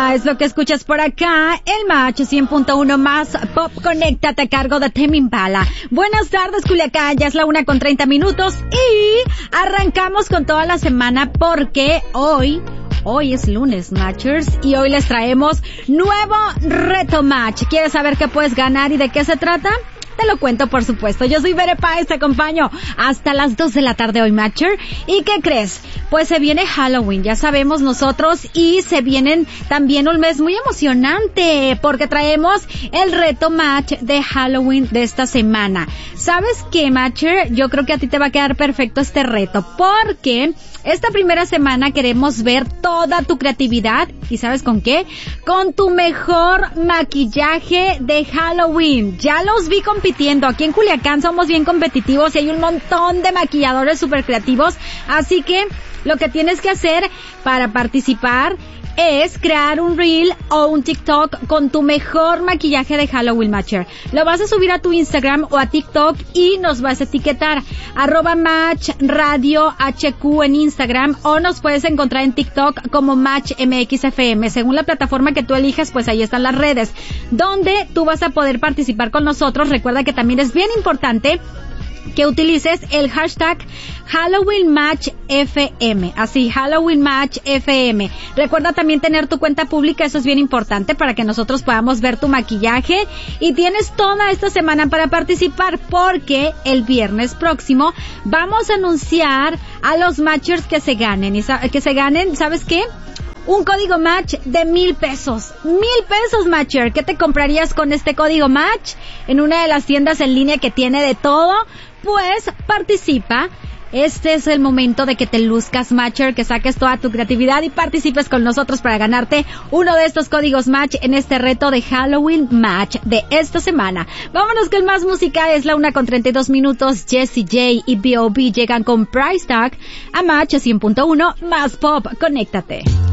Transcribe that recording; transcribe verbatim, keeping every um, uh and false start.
Berepa es lo que escuchas por acá. El Match cien punto uno más Pop, conéctate a cargo de Tame Impala. Buenas tardes, Culiacán. Ya es la una con treinta minutos y arrancamos con toda la semana porque hoy... Hoy es lunes, Matchers, y hoy les traemos nuevo reto Match. ¿Quieres saber qué puedes ganar y de qué se trata? Te lo cuento, por supuesto. Yo soy Bere Páez, te acompaño hasta las dos de la tarde hoy, Matcher. ¿Y qué crees? Pues se viene Halloween, ya sabemos nosotros, y se vienen también un mes muy emocionante, porque traemos el reto Match de Halloween de esta semana. ¿Sabes qué, Matcher? Yo creo que a ti te va a quedar perfecto este reto, porque esta primera semana queremos ver toda tu creatividad, ¿y sabes con qué? Con tu mejor maquillaje de Halloween. Ya los vi compitiendo. Aquí en Culiacán somos bien competitivos y hay un montón de maquilladores súper creativos. Así que lo que tienes que hacer para participar es crear un reel o un TikTok con tu mejor maquillaje de Halloween, Matcher. Lo vas a subir a tu Instagram o a TikTok y nos vas a etiquetar arroba Match Radio H Q en Instagram, o nos puedes encontrar en TikTok como Match M X F M. Según la plataforma que tú elijas, pues ahí están las redes donde tú vas a poder participar con nosotros. Recuerda que también es bien importante que utilices el hashtag Halloween Match F M, así, Halloween Match F M. Recuerda también tener tu cuenta pública, eso es bien importante para que nosotros podamos ver tu maquillaje, y tienes toda esta semana para participar, porque el viernes próximo vamos a anunciar a los matchers que se ganen, y que se ganen, ¿sabes qué? Un código Match de mil pesos. Mil pesos, Matcher. ¿Qué te comprarías con este código Match? En una de las tiendas en línea que tiene de todo. Pues participa. Este es el momento de que te luzcas, Matcher, que saques toda tu creatividad y participes con nosotros para ganarte uno de estos códigos Match en este reto de Halloween Match de esta semana. Vámonos con más música. Es la una con treinta y dos minutos. Jessie J y B O B llegan con Price Tag a Match cien punto uno más Pop. Conéctate.